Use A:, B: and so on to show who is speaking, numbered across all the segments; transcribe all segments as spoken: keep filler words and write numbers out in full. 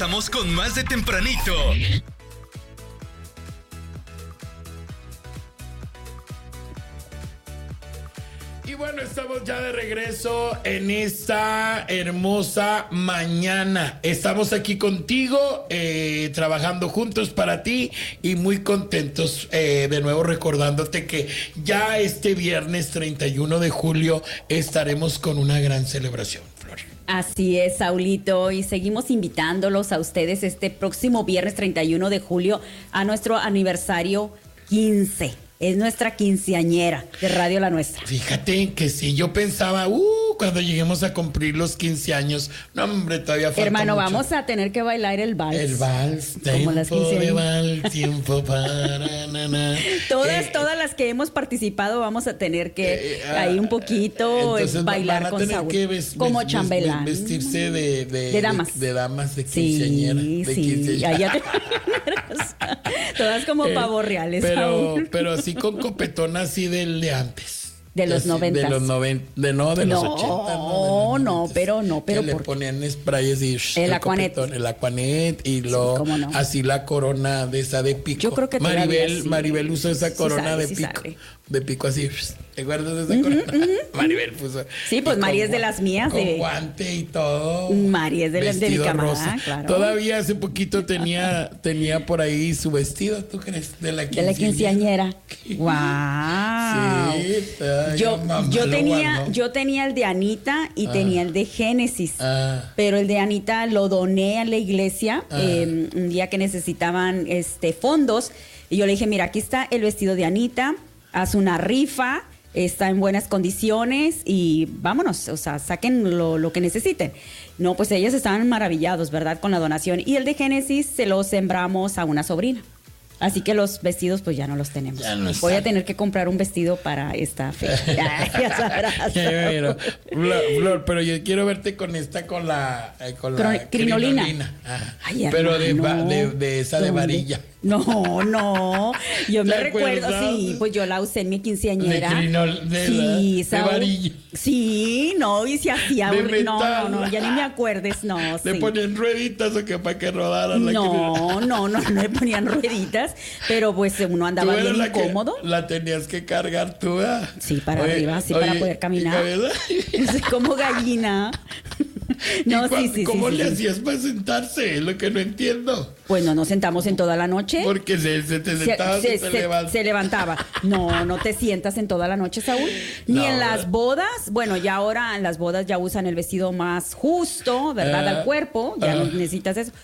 A: regresamos con más de Tempranito.
B: Y bueno, estamos ya de regreso en esta hermosa mañana. Estamos aquí contigo, eh, trabajando juntos para ti y muy contentos, eh, de nuevo recordándote que ya este viernes treinta y uno de julio estaremos con una gran celebración, Flor.
C: Así es, Saulito, y seguimos invitándolos a ustedes este próximo viernes treinta y uno de julio a nuestro aniversario quince. Es nuestra quinceañera de Radio La Nuestra.
B: Fíjate que si yo pensaba, uh, cuando lleguemos a cumplir los quince años, no, hombre, todavía falta
C: Hermano,
B: mucho.
C: vamos a tener que bailar el vals.
B: El vals,
C: como
B: tiempo
C: las
B: de
C: quinceañeras.
B: vals, tiempo para nana.
C: Todas,
B: Eh,
C: todas las que hemos participado vamos a tener que
B: eh,
C: ahí un poquito
B: entonces
C: bailar
B: van a
C: con
B: tener
C: Saúl.
B: que ves-
C: como
B: ves-
C: chambelán.
B: ves- vestirse de, de,
C: De damas.
B: de, de damas de
C: Sí,
B: quinceañera. de
C: sí.
B: quinceañera.
C: Allá te- Todas como
B: Eh,
C: pavos reales.
B: Pero,
C: Saúl.
B: pero así con copetón así del de antes.
C: De los
B: Así,
C: noventas.
B: De los noventa, de no, de los
C: No,
B: ochenta.
C: no, no, pero no, pero
B: Que le
C: ¿por qué?
B: ponían spray así. shh,
C: El Aquanet.
B: copetón, El Aquanet y lo,
C: cómo no.
B: así la corona de esa de pico.
C: Yo creo que todavía
B: Maribel,
C: sí.
B: Maribel usó esa
C: Sí
B: corona
C: sale,
B: de
C: sí
B: pico.
C: sale.
B: De pico así. shh, ¿Te acuerdas de esa corona? Maribel puso.
C: Sí, pues
B: y
C: Mari
B: con
C: es de
B: gua-
C: las mías,
B: Con
C: de-
B: guante y todo.
C: Mari es de las de mi
B: vestido
C: camarada, claro.
B: Todavía hace poquito tenía, tenía por ahí su vestido, ¿tú crees? De la
C: De
B: quinceañera.
C: la quinceañera. ¡Wow!
B: Sí, ay,
C: yo,
B: mamá
C: yo
B: lo
C: tenía,
B: guardó.
C: yo tenía el de Anita y
B: Ah.
C: tenía el de Génesis.
B: Ah.
C: Pero el de Anita lo doné a la iglesia,
B: Ah.
C: eh, un día que necesitaban este fondos. Y yo le dije, mira, aquí está el vestido de Anita, haz una rifa, está en buenas condiciones y vámonos, o sea, saquen lo, lo que necesiten. No, pues ellos estaban maravillados, ¿verdad? Con la donación. Y el de Génesis se lo sembramos a una sobrina. Así que los vestidos pues ya no los tenemos.
B: Ya no
C: Voy a
B: están.
C: tener que comprar un vestido para esta fecha. Ya, ya sabrás.
B: Ya, ya, ya. Flor, Flor, pero yo quiero verte con esta, con la, eh, con la
C: Cro- crinolina.
B: Ajá.
C: Ay,
B: pero de,
C: hermano.
B: va- de, de esa de
C: ¿Dónde?
B: varilla.
C: No, no. Yo me
B: ¿Te
C: recuerdo,
B: acuerdas?
C: sí, pues yo la usé en mi quinceañera.
B: De crinol- de la- de
C: Saúl.
B: varilla.
C: Sí, no, y se hacía.
B: De
C: un- No,
B: metal.
C: no, no, ya ni me acuerdes, no.
B: Le
C: sí.
B: ponían rueditas o que para que rodara la
C: No, no, no, no le ponían rueditas, pero pues uno
B: Tú
C: andaba
B: eras
C: bien
B: la que
C: incómodo.
B: la tenías que cargar tú, ¿verdad?
C: Sí, para
B: Oye,
C: arriba, sí, para
B: oye,
C: poder caminar.
B: ¿verdad?
C: Es como gallina. No,
B: ¿Y cua-
C: sí, sí,
B: ¿Cómo
C: sí,
B: le
C: sí, sí.
B: hacías para sentarse? Es lo que no entiendo.
C: Pues no nos sentamos en toda la noche.
B: Porque se, se te
C: Se,
B: sentaba
C: se-
B: y se,
C: se-
B: levanta.
C: se levantaba. No, no te sientas en toda la noche, Saúl. Ni
B: No,
C: en
B: ¿verdad?
C: las bodas. Bueno, ya ahora en las bodas ya usan el vestido más justo, ¿verdad?
B: Ah,
C: Al cuerpo. Ya
B: ah.
C: no necesitas eso.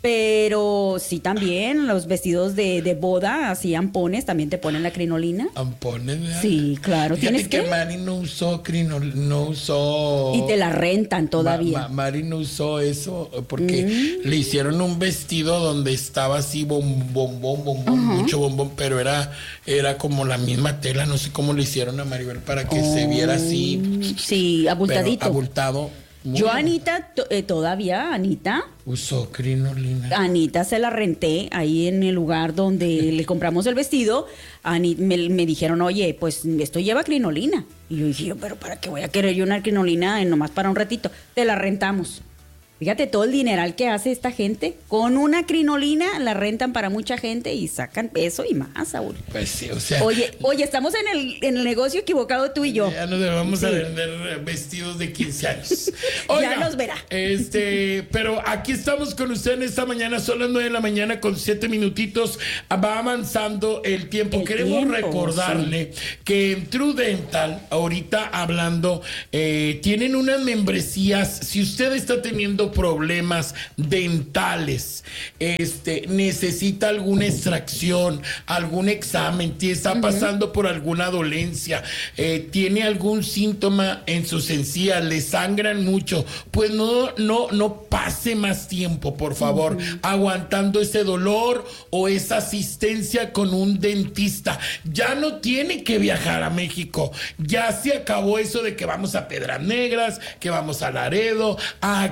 C: Pero sí también los vestidos de, de boda, así ampones, también te ponen la crinolina.
B: Ampones, ¿verdad?
C: Sí, claro.
B: Fíjate
C: ¿Tienes
B: que
C: que?
B: Mari no usó crinol, no usó.
C: Y te la rentan todavía.
B: Ma- Ma- Mari no usó eso porque le hicieron un vestido donde estaba así bom- bombón, bombón, mucho bombón, pero era, era como la misma tela, no sé cómo le hicieron a Maribel para que se viera así,
C: Sí,
B: pero
C: abultadito.
B: abultado. Muy
C: Yo,
B: bien.
C: Anita, to- eh, todavía, Anita,
B: Usó crinolina.
C: Anita se la renté ahí en el lugar donde le compramos el vestido. Ani- me, me dijeron, oye, pues esto lleva crinolina. Y yo dije, yo, pero ¿para qué voy a querer yo una crinolina eh, nomás para un ratito? Te la rentamos. Fíjate todo el dineral que hace esta gente. Con una crinolina la rentan para mucha gente y sacan eso y más, Saúl.
B: Pues sí, o sea.
C: Oye, oye, estamos en el, en el negocio equivocado tú y yo.
B: Ya nos vamos a
C: Sí.
B: vender eh, vestidos de quince años.
C: Ya nos verá.
B: Este, pero aquí estamos con usted en esta mañana, son las nueve de la mañana con siete minutitos. Va avanzando el tiempo.
C: El
B: Queremos
C: tiempo,
B: recordarle que en True Dental, ahorita hablando, eh, tienen unas membresías. Si usted está teniendo problemas dentales, este, necesita alguna extracción, algún examen, ti- está pasando por alguna dolencia, eh, tiene algún síntoma en sus encías, le sangran mucho, pues no, no, no pase más tiempo, por favor, aguantando ese dolor o esa asistencia con un dentista. Ya no tiene que viajar a México, ya se acabó eso de que vamos a Piedras Negras, que vamos a Laredo. Aquí en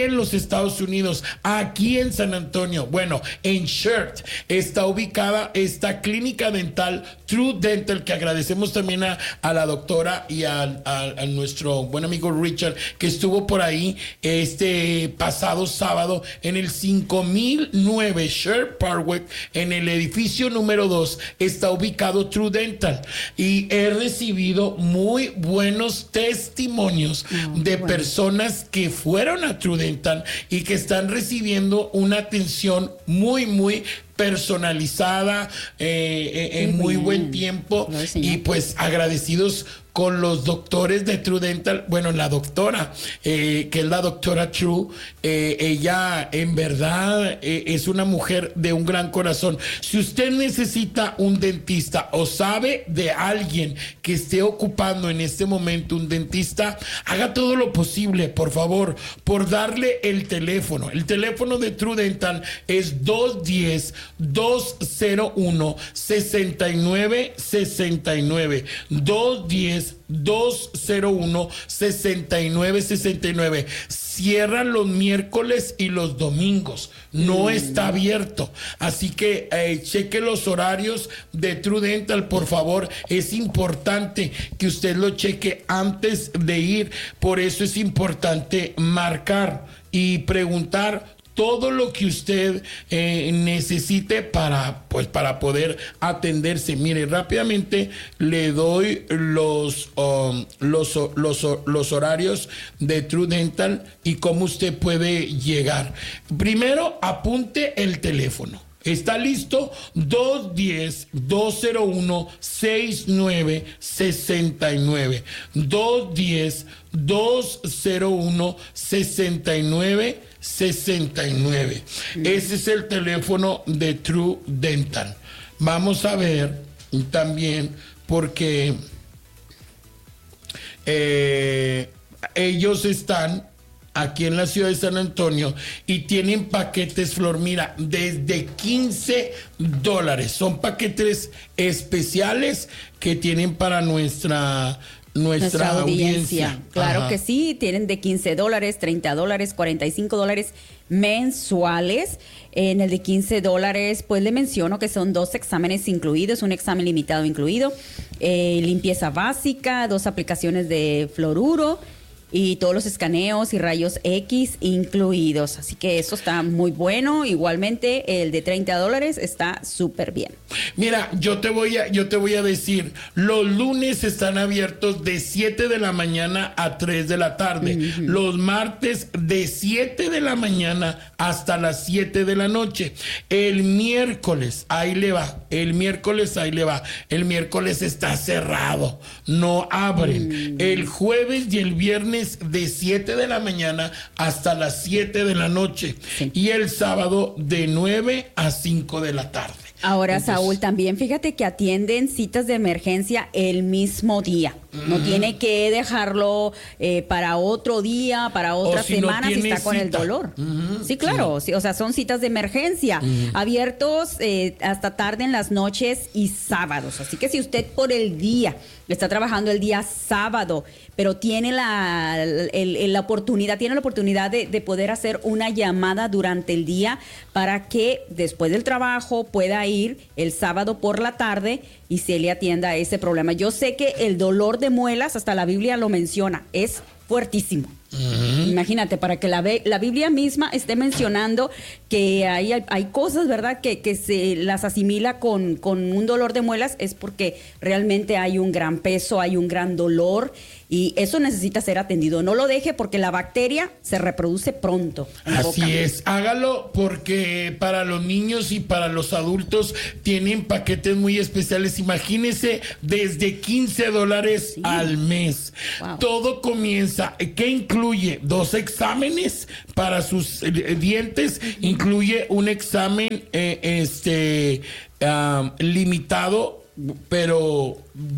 B: en los Estados Unidos, aquí en San Antonio, bueno, en Shirt, está ubicada esta clínica dental True Dental, que agradecemos también a, a la doctora y a, a, a nuestro buen amigo Richard, que estuvo por ahí este pasado sábado en el cinco mil nueve Shirt Parkway, en el edificio número dos, está ubicado True Dental. Y he recibido muy buenos testimonios oh, de bueno. personas que fueron a True Dental y que están recibiendo una atención muy, muy personalizada, eh, eh, en muy bien. buen tiempo, no, y pues agradecidos con los doctores de True Dental. Bueno, la doctora, eh, que es la doctora True, eh, ella en verdad eh, es una mujer de un gran corazón. Si usted necesita un dentista o sabe de alguien que esté ocupando en este momento un dentista, haga todo lo posible, por favor, por darle el teléfono. El teléfono de True Dental es dos uno cero, dos cero uno, seis nueve seis nueve, dos uno cero, dos cero uno, seis nueve seis nueve. Cierran los miércoles y los domingos, no mm. está abierto, así que eh, cheque los horarios de True Dental, por favor. Es importante que usted lo cheque antes de ir, por eso es importante marcar y preguntar todo lo que usted eh, necesite para, pues, para poder atenderse. Mire, rápidamente le doy los, um, los, los, los horarios de True Dental y cómo usted puede llegar. Primero, apunte el teléfono. ¿Está listo? dos uno cero, dos cero uno, seis nueve seis nueve. dos uno cero, dos cero uno, seis nueve seis nueve. Ese es el teléfono de True Dental. Vamos a ver también porque eh, ellos están aquí en la ciudad de San Antonio y tienen paquetes, Flor, mira, desde quince dólares. Son paquetes especiales que tienen para nuestra nuestra, nuestra audiencia. audiencia.
C: Claro Ajá. que sí, tienen de quince dólares, treinta dólares, cuarenta y cinco dólares mensuales. En el de quince dólares, pues le menciono que son dos exámenes incluidos, un examen limitado incluido, eh, limpieza básica, dos aplicaciones de fluoruro y todos los escaneos y rayos X incluidos. Así que eso está muy bueno. Igualmente, el de treinta dólares está súper bien.
B: Mira, yo te voy a, yo te voy a decir, los lunes están abiertos de siete de la mañana a tres de la tarde. Uh-huh. Los martes de siete de la mañana hasta las siete de la noche. El miércoles, ahí le va. El miércoles, ahí le va. El miércoles está cerrado. No abren. Uh-huh. El jueves y el viernes de siete de la mañana hasta las siete de la noche. Sí. Y el sábado de nueve a cinco de la tarde.
C: Ahora, entonces, Saúl, también fíjate que atienden citas de emergencia el mismo día. No uh-huh. tiene que dejarlo eh, para otro día, para otra si semana, no si está cita. con el dolor. Uh-huh. Sí, claro. Sí. Sí, o sea, son citas de emergencia, uh-huh. abiertos eh, hasta tarde en las noches y sábados. Así que si usted por el día está trabajando el día sábado, pero tiene la, el, el, la oportunidad, tiene la oportunidad de, de poder hacer una llamada durante el día para que después del trabajo pueda ir el sábado por la tarde y se le atienda a ese problema. Yo sé que el dolor de muelas, hasta la Biblia lo menciona, es fuertísimo. Uh-huh. Imagínate, para que la, la Biblia misma esté mencionando que hay, hay cosas, ¿verdad?, que, que se las asimila con, con un dolor de muelas, es porque realmente hay un gran peso, hay un gran dolor y eso necesita ser atendido. No lo deje porque la bacteria se reproduce pronto.
B: Así es, hágalo porque para los niños y para los adultos tienen paquetes muy especiales. Imagínese, desde quince dólares sí. al mes. Wow. Todo comienza, ¿qué incluye? Dos exámenes para sus eh, dientes, incluye un examen eh, este um, limitado, pero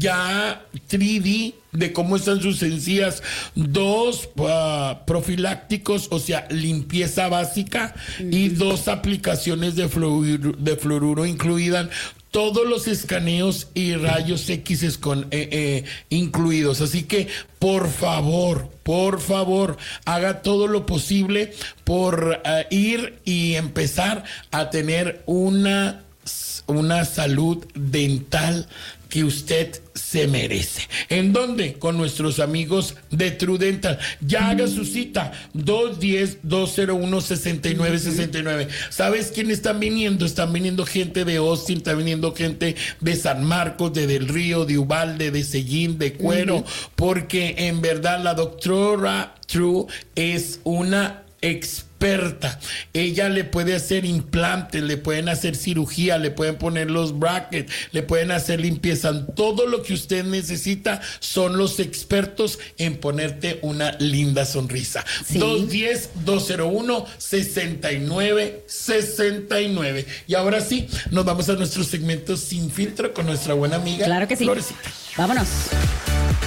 B: ya tres D de cómo están sus encías, dos uh, profilácticos, o sea, limpieza básica, uh-huh. y dos aplicaciones de fluoruro, de fluoruro incluidas. todos los escaneos y rayos X con, eh, eh, incluidos. Así que, por favor, por favor, haga todo lo posible por uh, ir y empezar a tener una, una salud dental que usted se merece. ¿En dónde? Con nuestros amigos de True Dental. Ya haga su cita, dos uno cero, dos cero uno, seis nueve seis nueve. ¿Sabes quién están viniendo? Están viniendo gente de Austin, está viniendo gente de San Marcos, de Del Río, de Uvalde, de Seguín, de Cuero, uh-huh. porque en verdad la doctora True es una experta. Ella le puede hacer implantes, le pueden hacer cirugía, le pueden poner los brackets, le pueden hacer limpieza. Todo lo que usted necesita son los expertos en ponerte una linda sonrisa. Sí. dos uno cero, dos cero uno, seis nueve seis nueve. Y ahora sí, nos vamos a nuestro segmento Sin Filtro con nuestra buena amiga
C: Claro que sí.
B: Florecita.
C: Vámonos.